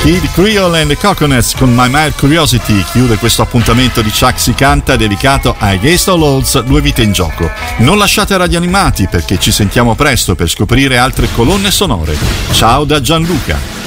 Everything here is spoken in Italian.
Kid Creole and the Coconuts con My Mad Curiosity chiude questo appuntamento di Chuck si canta dedicato a Against All Odds, Due vite in gioco. Non lasciate Radio Animati perché ci sentiamo presto per scoprire altre colonne sonore. Ciao da Gianluca.